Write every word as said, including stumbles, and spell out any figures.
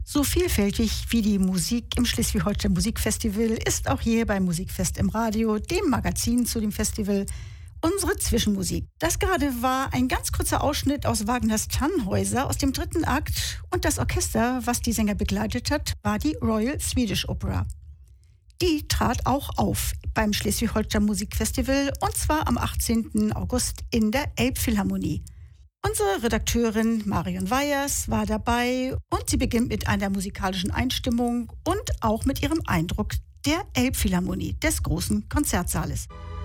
So vielfältig wie die Musik im Schleswig-Holstein Musikfestival ist auch hier beim Musikfest im Radio, dem Magazin zu dem Festival, unsere Zwischenmusik. Das gerade war ein ganz kurzer Ausschnitt aus Wagners Tannhäuser aus dem dritten Akt und das Orchester, was die Sänger begleitet hat, war die Royal Swedish Opera. Die trat auch auf beim Schleswig-Holstein Musikfestival und zwar am achtzehnten August in der Elbphilharmonie. Unsere Redakteurin Marion Weyers war dabei und sie beginnt mit einer musikalischen Einstimmung und auch mit ihrem Eindruck der Elbphilharmonie, des großen Konzertsaales.